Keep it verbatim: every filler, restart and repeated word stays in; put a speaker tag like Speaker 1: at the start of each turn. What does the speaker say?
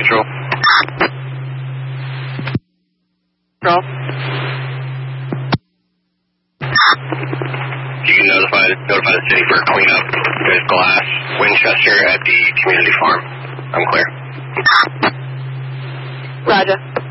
Speaker 1: Control. Control. You can notify, notify the city for cleanup. There's glass, Winchester at the community farm. I'm clear.
Speaker 2: Roger.